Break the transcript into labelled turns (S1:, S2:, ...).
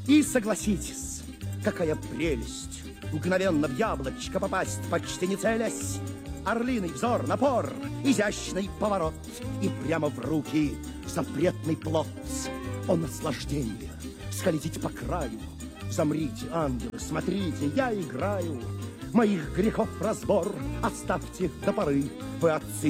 S1: И согласитесь, какая прелесть мгновенно в яблочко попасть, почти не целясь. Орлиный взор, напор, изящный поворот, и прямо в руки запретный плод. О, наслаждение! Скользить по краю. Замрите, ангелы, смотрите, я играю. Моих грехов разбор оставьте до поры. Вы отцы